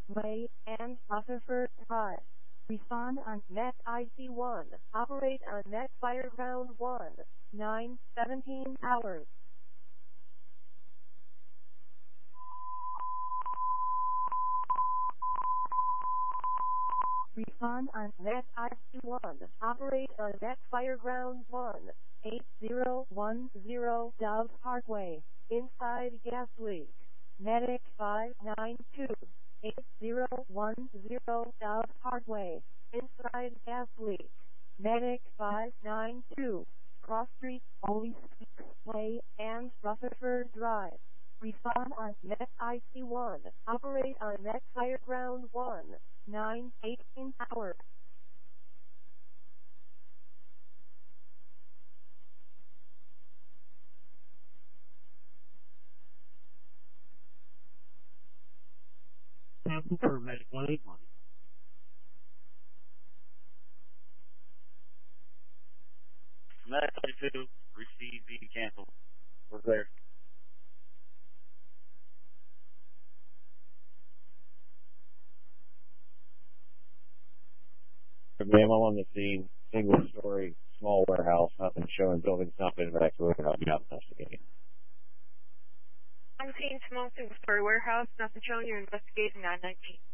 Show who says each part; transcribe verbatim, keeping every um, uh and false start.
Speaker 1: Way and Rutherford Drive. Respond on Net I C one. Operate on Net Fireground one. nine seventeen hours. Respond on Net I C one. Operate on Net Fireground one. eight zero one zero Dove Parkway. Inside gas leak. Medic five nine two. eight zero one zero Dove Parkway. Inside gas leak. Medic five nine two. Cross Street, Holy Speaks Way, and Rutherford Drive. Respond on Net I C one. Operate on Net Fireground one. nine eighteen hours.
Speaker 2: Sample for Medic one eight one. Medic two, receive the cancel. We're clear.
Speaker 3: Ma'am, I'm on the scene. Single story, small warehouse. Nothing showing. Building's not been evacuated. I'll be out investigating.
Speaker 4: I'm seeing small single story warehouse. Nothing showing. You're investigating nine nineteen.